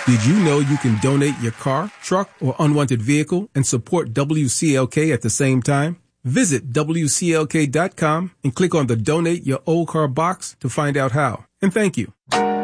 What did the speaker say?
Did you know you can donate your car, truck, or unwanted vehicle and support WCLK at the same time? Visit WCLK.com and click on the Donate Your Old Car box to find out how. And thank you.